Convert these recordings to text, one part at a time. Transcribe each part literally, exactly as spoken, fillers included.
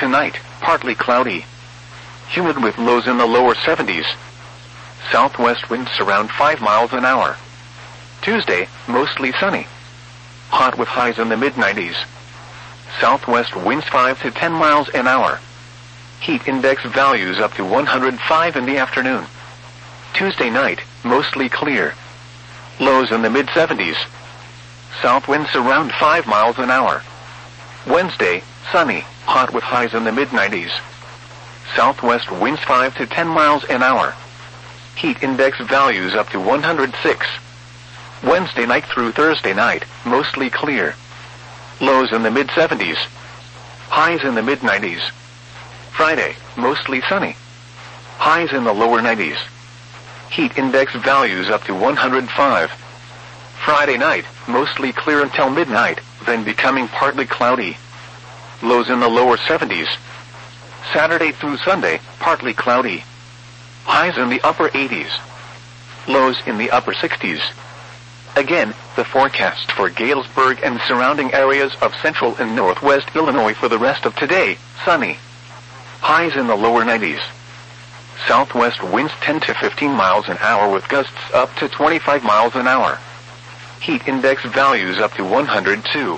Tonight, partly cloudy. Humid with lows in the lower seventies. Southwest winds around five miles an hour. Tuesday, mostly sunny. Hot with highs in the mid nineties. Southwest winds five to ten miles an hour. Heat index values up to one hundred five in the afternoon. Tuesday night, mostly clear. Lows in the mid seventies. South winds around five miles an hour. Wednesday, sunny, hot with highs in the mid nineties. Southwest winds five to ten miles an hour. Heat index values up to one hundred six. Wednesday night through Thursday night, mostly clear. Lows in the mid seventies. Highs in the mid nineties. Friday, mostly sunny. Highs in the lower nineties. Heat index values up to one hundred five. Friday night, mostly clear until midnight, then becoming partly cloudy. Lows in the lower seventies. Saturday through Sunday, partly cloudy. Highs in the upper eighties. Lows in the upper sixties. Again, the forecast for Galesburg and surrounding areas of central and northwest Illinois for the rest of today, sunny. Highs in the lower nineties. Southwest winds ten to fifteen miles an hour with gusts up to twenty-five miles an hour. Heat index values up to one hundred two.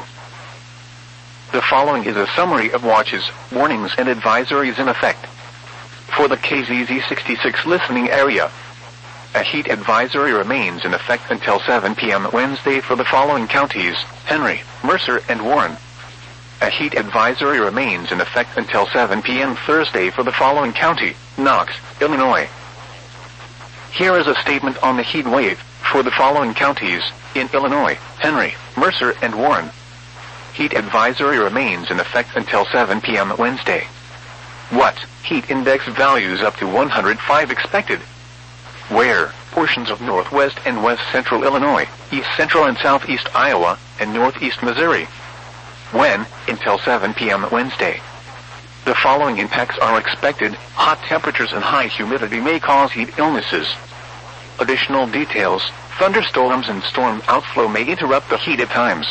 The following is a summary of watches, warnings and advisories in effect. For the K Z Z sixty-six listening area, a heat advisory remains in effect until seven p.m. Wednesday for the following counties: Henry, Mercer, and Warren. A heat advisory remains in effect until seven p.m. Thursday for the following county: Knox, Illinois. Here is a statement on the heat wave for the following counties in Illinois: Henry, Mercer, and Warren. Heat advisory remains in effect until seven p.m. Wednesday. What? Heat index values up to one hundred five expected. Where? Portions of northwest and west central Illinois, east central and southeast Iowa, and northeast Missouri. When? Until seven p.m. Wednesday. The following impacts are expected: hot temperatures and high humidity may cause heat illnesses. Additional details: thunderstorms and storm outflow may interrupt the heat at times.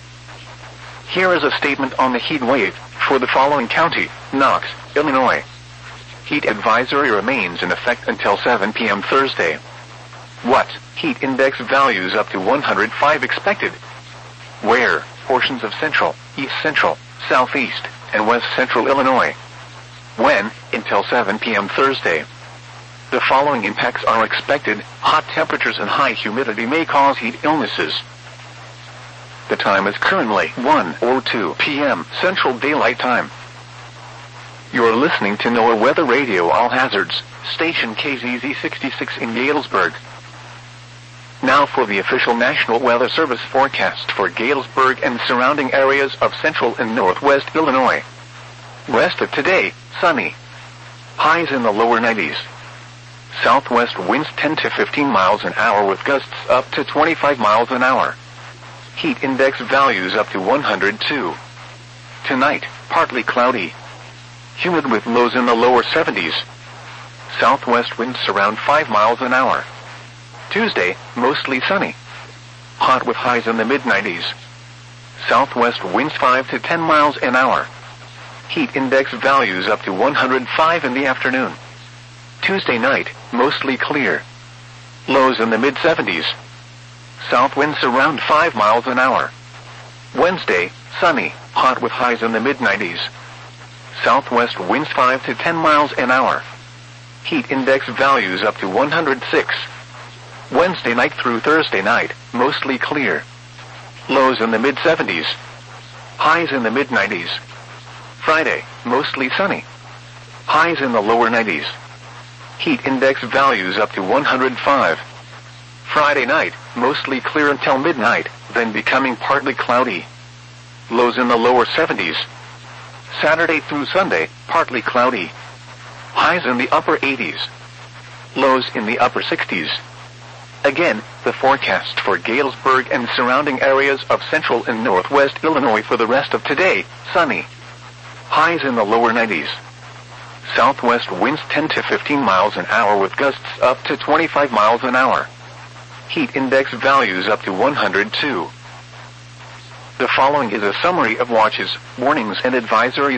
Here is a statement on the heat wave for the following county: Knox, Illinois. Heat advisory remains in effect until seven p.m. Thursday. What? Heat index values up to one hundred five expected. Where? Portions of central, east central, southeast, and west central Illinois. When? Until seven p.m. Thursday. The following impacts are expected: hot temperatures and high humidity may cause heat illnesses. The time is currently one oh two p.m. Central Daylight Time. You're listening to NOAA Weather Radio All Hazards, station K Z Z sixty-six in Galesburg. Now for the official National Weather Service forecast for Galesburg and surrounding areas of central and northwest Illinois. Rest of today, sunny. Highs in the lower nineties. Southwest winds ten to fifteen miles an hour with gusts up to twenty-five miles an hour. Heat index values up to one hundred two. Tonight, partly cloudy. Humid with lows in the lower seventies. Southwest winds around five miles an hour. Tuesday, mostly sunny. Hot with highs in the mid nineties. Southwest winds five to ten miles an hour. Heat index values up to one hundred five in the afternoon. Tuesday night, mostly clear. Lows in the mid seventies. South winds around five miles an hour. Wednesday, sunny, hot with highs in the mid nineties. Southwest winds five to ten miles an hour. Heat index values up to one hundred six. Wednesday night through Thursday night, mostly clear. Lows in the mid seventies. Highs in the mid nineties. Friday, mostly sunny. Highs in the lower nineties. Heat index values up to one hundred five. Friday night, mostly clear until midnight, then becoming partly cloudy. Lows in the lower seventies. Saturday through Sunday, partly cloudy. Highs in the upper eighties. Lows in the upper sixties. Again, the forecast for Galesburg and surrounding areas of central and northwest Illinois for the rest of today, sunny. Highs in the lower nineties. Southwest winds ten to fifteen miles an hour with gusts up to twenty-five miles an hour. Heat index values up to one hundred two. The following is a summary of watches, warnings and advisories